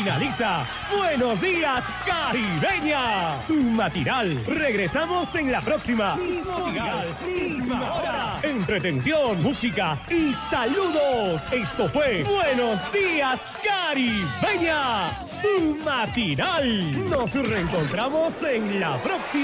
Finaliza Buenos Días Caribeña. Su matinal. Regresamos en la próxima. Mismo dial, misma hora. Entretención, música y saludos. Esto fue Buenos Días Caribeña. Su matinal. Nos reencontramos en la próxima.